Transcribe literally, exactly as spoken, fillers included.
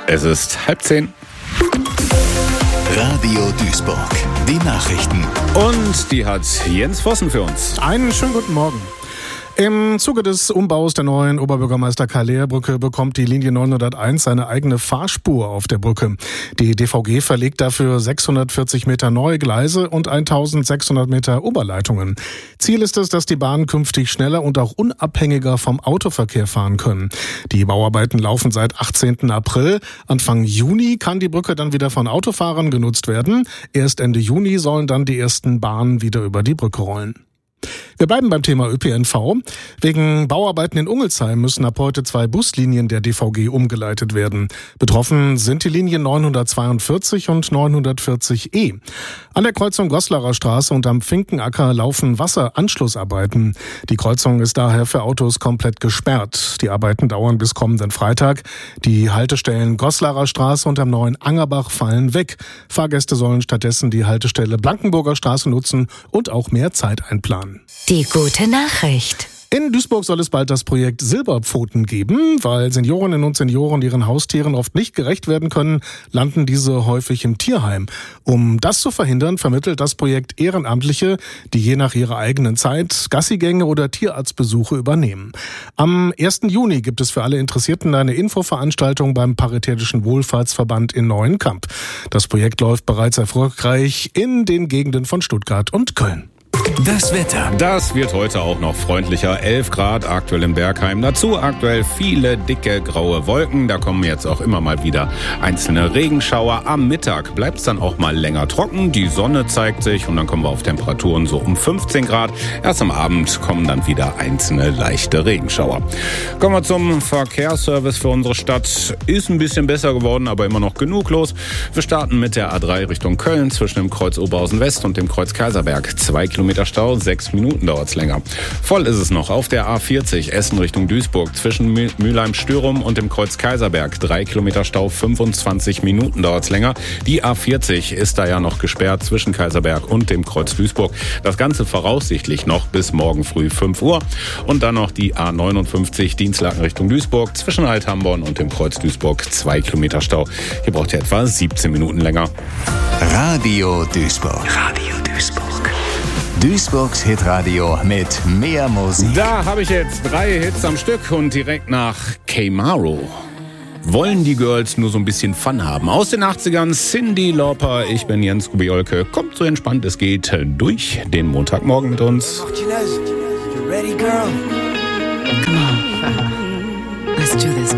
Es ist halb zehn. Radio Duisburg, die Nachrichten. Und die hat Jens Vossen für uns. Einen schönen guten Morgen. Im Zuge des Umbaus der neuen Oberbürgermeister-Karl-Lehr-Brücke bekommt die Linie neunhunderteins seine eigene Fahrspur auf der Brücke. Die D V G verlegt dafür sechshundertvierzig Meter neue Gleise und eintausendsechshundert Meter Oberleitungen. Ziel ist es, dass die Bahnen künftig schneller und auch unabhängiger vom Autoverkehr fahren können. Die Bauarbeiten laufen seit achtzehnten April. Anfang Juni kann die Brücke dann wieder von Autofahrern genutzt werden. Erst Ende Juni sollen dann die ersten Bahnen wieder über die Brücke rollen. Wir bleiben beim Thema Ö P N V. Wegen Bauarbeiten in Ungelsheim müssen ab heute zwei Buslinien der D V G umgeleitet werden. Betroffen sind die Linien neunhundertzweiundvierzig und neunhundertvierzig E. An der Kreuzung Goslarer Straße und am Finkenacker laufen Wasseranschlussarbeiten. Die Kreuzung ist daher für Autos komplett gesperrt. Die Arbeiten dauern bis kommenden Freitag. Die Haltestellen Goslarer Straße und am neuen Angerbach fallen weg. Fahrgäste sollen stattdessen die Haltestelle Blankenburger Straße nutzen und auch mehr Zeit einplanen. Die gute Nachricht. In Duisburg soll es bald das Projekt Silberpfoten geben. Weil Seniorinnen und Senioren ihren Haustieren oft nicht gerecht werden können, landen diese häufig im Tierheim. Um das zu verhindern, vermittelt das Projekt Ehrenamtliche, die je nach ihrer eigenen Zeit Gassigänge oder Tierarztbesuche übernehmen. Am ersten Juni gibt es für alle Interessierten eine Infoveranstaltung beim Paritätischen Wohlfahrtsverband in Neuenkamp. Das Projekt läuft bereits erfolgreich in den Gegenden von Stuttgart und Köln. Das Wetter. Das wird heute auch noch freundlicher. elf Grad aktuell in Bergheim. Dazu aktuell viele dicke graue Wolken. Da kommen jetzt auch immer mal wieder einzelne Regenschauer. Am Mittag bleibt es dann auch mal länger trocken. Die Sonne zeigt sich und dann kommen wir auf Temperaturen so um fünfzehn Grad. Erst am Abend kommen dann wieder einzelne leichte Regenschauer. Kommen wir zum Verkehrsservice für unsere Stadt. Ist ein bisschen besser geworden, aber immer noch genug los. Wir starten mit der A drei Richtung Köln zwischen dem Kreuz Oberhausen West und dem Kreuz Kaiserberg. Zwei Kilometer Stau, sechs Minuten dauert es länger. Voll ist es noch auf der A vierzig Essen Richtung Duisburg zwischen Mülheim-Stürum und dem Kreuz Kaiserberg. Drei Kilometer Stau, fünfundzwanzig Minuten dauert es länger. Die A vierzig ist da ja noch gesperrt zwischen Kaiserberg und dem Kreuz Duisburg. Das Ganze voraussichtlich noch bis morgen früh fünf Uhr. Und dann noch die A neunundfünfzig Dienstlaken Richtung Duisburg zwischen Althamborn und dem Kreuz Duisburg. Zwei Kilometer Stau. Hier braucht ihr etwa siebzehn Minuten länger. Radio Duisburg. Radio Duisburg. Duisburgs Hitradio mit mehr Musik. Da habe ich jetzt drei Hits am Stück und direkt nach Kmaro. Wollen die Girls nur so ein bisschen Fun haben? Aus den achtzigern, Cyndi Lauper, ich bin Jens Gubiolke. Kommt so entspannt es geht durch den Montagmorgen mit uns. Come on. Let's do this.